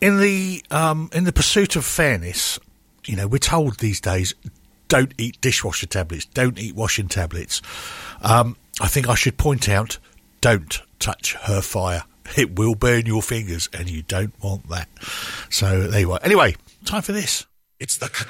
In the pursuit of fairness, you know, we're told these days, don't eat dishwasher tablets, don't eat washing tablets. I think I should point out, don't touch her fire. It will burn your fingers, and you don't want that. So there you are. Anyway, time for this. It's the